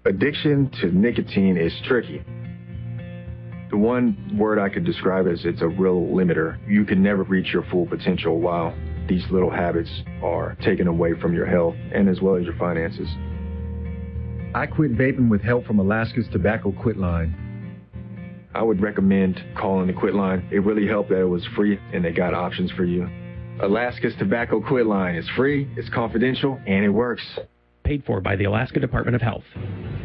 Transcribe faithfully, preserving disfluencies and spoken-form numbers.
Addiction to nicotine is tricky. The one word I could describe is it's a real limiter. You can never reach your full potential while these little habits are taken away from your health and as well as your finances. I quit vaping with help from Alaska's Tobacco Quit Line. I would recommend calling the Quit Line. It really helped that it was free and they got options for you. Alaska's Tobacco Quit Line is free, it's confidential, and it works. Paid for by the Alaska Department of Health.